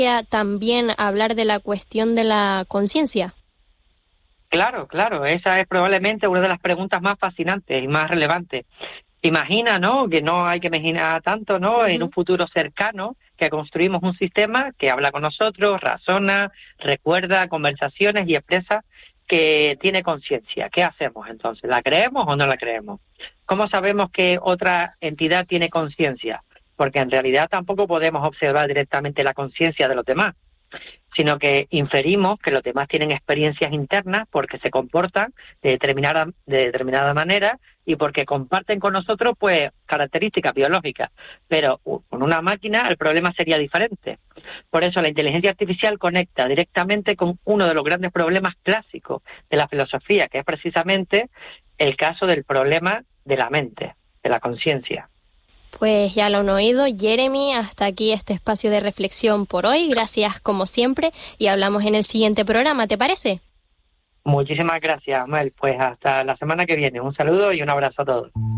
También hablar de la cuestión de la conciencia. Claro, claro, esa es probablemente una de las preguntas más fascinantes y más relevantes. Imagina, ¿no?, que no hay que imaginar tanto, ¿no?, en un futuro cercano, que construimos un sistema que habla con nosotros, razona, recuerda conversaciones y expresa que tiene conciencia. ¿Qué hacemos entonces? ¿La creemos o no la creemos? ¿Cómo sabemos que otra entidad tiene conciencia? Porque en realidad tampoco podemos observar directamente la conciencia de los demás, sino que inferimos que los demás tienen experiencias internas porque se comportan de determinada manera y porque comparten con nosotros pues características biológicas. Pero con una máquina el problema sería diferente. Por eso la inteligencia artificial conecta directamente con uno de los grandes problemas clásicos de la filosofía, que es precisamente el caso del problema de la mente, de la conciencia. Pues ya lo han oído, Jeremy, hasta aquí este espacio de reflexión por hoy. Gracias como siempre y hablamos en el siguiente programa, ¿te parece? Muchísimas gracias, Mel. Pues hasta la semana que viene. Un saludo y un abrazo a todos.